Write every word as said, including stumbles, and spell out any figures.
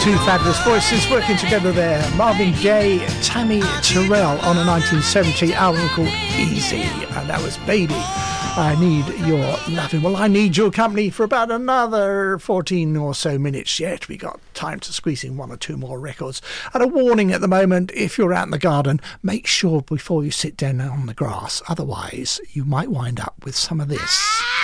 Two fabulous voices working together there. Marvin Gaye, Tammy Terrell on a nineteen seventy album called Easy. And that was Baby, I Need Your Loving. Well, I need your company for about another fourteen or so minutes yet. We got time to squeeze in one or two more records. And a warning at the moment, if you're out in the garden, make sure before you sit down on the grass. Otherwise, you might wind up with some of this.